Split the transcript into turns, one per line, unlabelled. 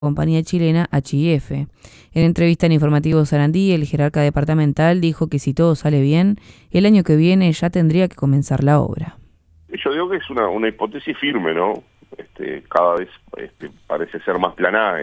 compañía chilena HIF. En entrevista en Informativo Sarandí, el jerarca departamental dijo que si todo sale bien, el año que viene ya tendría que comenzar la obra.
Yo digo que es una hipótesis firme, ¿no? Cada vez parece ser más planada